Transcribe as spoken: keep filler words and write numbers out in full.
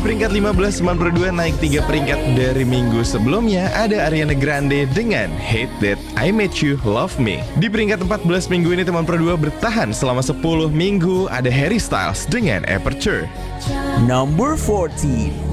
peringkat lima belas sembilan puluh dua, naik tiga peringkat dari minggu sebelumnya, ada Ariana Grande dengan Hate That I Made You Love Me. Di peringkat empat belas minggu ini teman Pro dua bertahan selama sepuluh minggu, ada Harry Styles dengan Aperture. Number fourteen.